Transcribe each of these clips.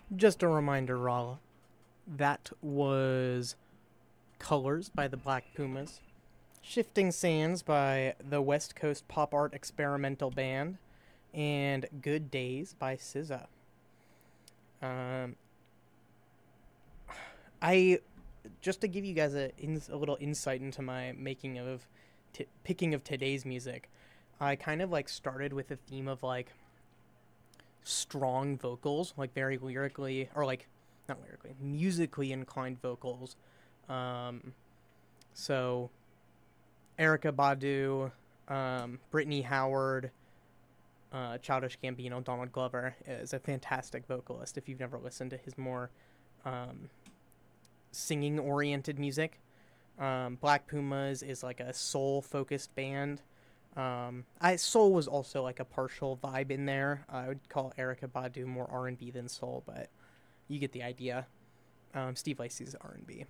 Just a reminder, Rala, that was Colors by the Black Pumas, Shifting Sands by the West Coast Pop Art Experimental Band, and Good Days by SZA. Um, I just to give you guys a little insight into my making of picking of today's music. I kind of like started with a theme of like strong vocals, like very lyrically or like not lyrically, musically inclined vocals. Um, so Erica Badu, Brittany Howard, Childish Gambino, Donald Glover is a fantastic vocalist. If you've never listened to his more um, singing oriented music, Black Pumas is like a soul focused band. I Soul was also like a partial vibe in there. I would call Erica Badu more R&B than soul, but you get the idea. Steve Lacy's R&B.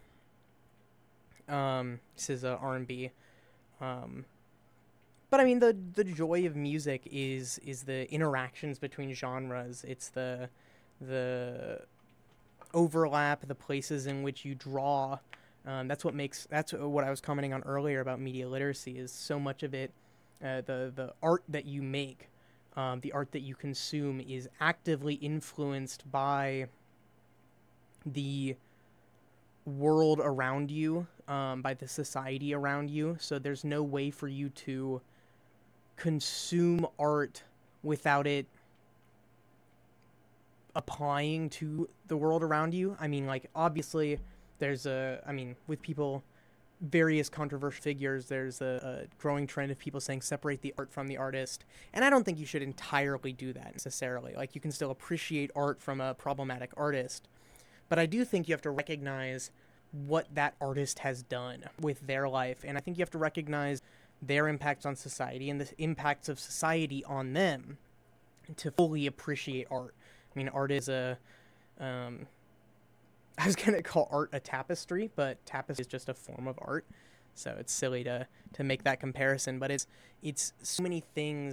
SZA R&B. Um, but I mean, the joy of music is the interactions between genres. It's the overlap, the places in which you draw. That's what I was commenting on earlier about media literacy. Is so much of it, the art that you make, the art that you consume, is actively influenced by the world around you, by the society around you. So there's no way for you to consume art without it applying to the world around you. I mean, like, obviously, with people, various controversial figures, there's a growing trend of people saying separate the art from the artist. And I don't think you should entirely do that necessarily. Like, you can still appreciate art from a problematic artist. But I do think you have to recognize what that artist has done with their life. And I think you have to recognize their impacts on society and the impacts of society on them to fully appreciate art. I mean, art is a. Um, I was gonna call art a tapestry, but tapestry is just a form of art, so it's silly to make that comparison. But it's so many things